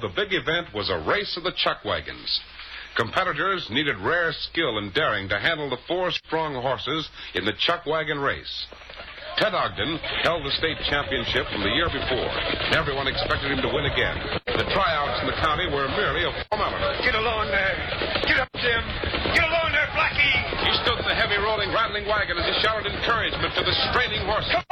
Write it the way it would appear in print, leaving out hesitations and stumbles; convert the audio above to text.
the big event was a race of the chuck wagons. Competitors needed rare skill and daring to handle the 4 strong horses in the chuck wagon race. Ted Ogden held the state championship from the year before. Everyone expected him to win again. The tryouts in the county were merely a formality. Get along there. Get up, Jim. Get along there, Blackie. He stood in the heavy, rolling, rattling wagon as he shouted encouragement to the straining horses.